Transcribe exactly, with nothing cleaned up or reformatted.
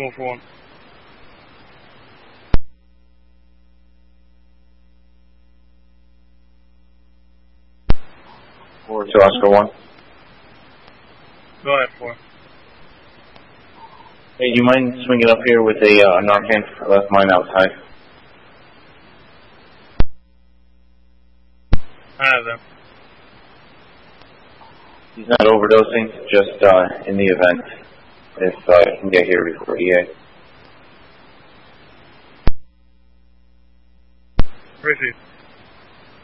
four four one. four to Oscar one. Go ahead, four. Hey, do you mind swinging up here with a uh, Narcan left mine outside? I have them. He's not overdosing, just uh, in the event, if uh, I can get here before E A. Appreciate it.